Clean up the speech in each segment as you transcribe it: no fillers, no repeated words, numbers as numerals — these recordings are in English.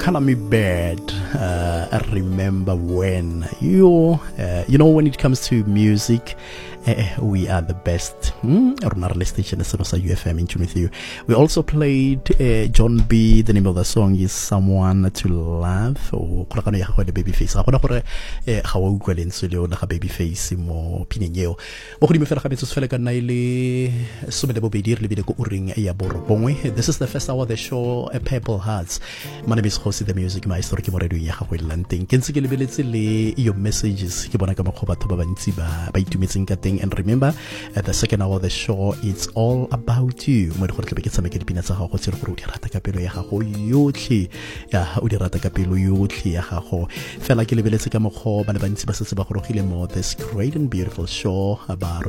Color Me Bad. I remember when when it comes to music, we are the best. Our station is UFM in tune with you. We also played John B. The name of the song is Someone to Love. Or the Babyface. How Babyface mo pinenyo. This is the first hour of the show, Purple Hearts. My name is Jose the Music Maestro. Your messages and remember, at the second hour of the show, it's all about you. This great and beautiful show about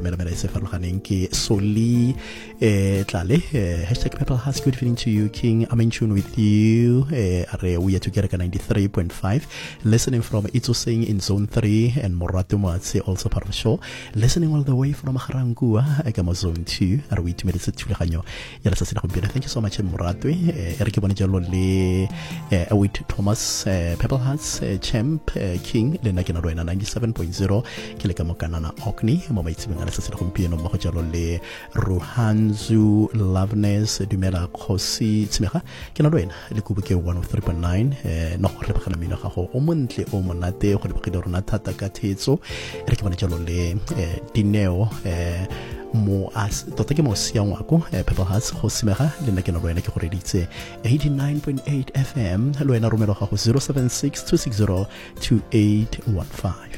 Soli hashtag Purple Hearts. Good evening to you, King. I'm in tune with you. We are together at 93.5, listening from Itosing in Zone 3, and Morato Matse, also part of the show, listening all the way from Harangua, Agamo Zone 2. Are we 2 minutes to Hanyo? Thank you so much, Morato. Eric Bonijalole, with Thomas, Purple Hearts, Champ, King, Lenakina 97.0, Kilekamokanana Okni, Momaitsi, Mohajalole, Ruhanzu, Loveness, Dumela Kosi, Timera, Kinadoin, Likubuke 103.9, no Repakamino, Omontle, Omonate, Horipidornata, Gatezo, Eric Bonijalole, Dineo, Mo as Totemo Sianwako, Purple Hearts, Hosimera, Lenakina Roena Coredice, 89.8 FM, Luena Romero 076 260 2815.